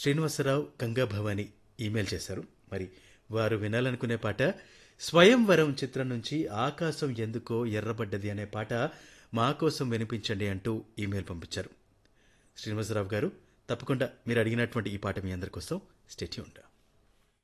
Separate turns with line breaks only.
Srinivasarao Gangabhavani email చేశారు. మరి వారు వినాలనుకునే పాట స్వయంవరం చిత్రం నుంచి ఆకాశం ఎందుకో ఎర్రబడ్డది అనే పాట మా కోసం వినిపించండి అంటూ ఈమెయిల్ పంపించారు. శ్రీనివాసరావు గారు, తప్పకుండా మీరు అడిగినటువంటి ఈ పాట మీ అందరి కోసం. Stay tuned.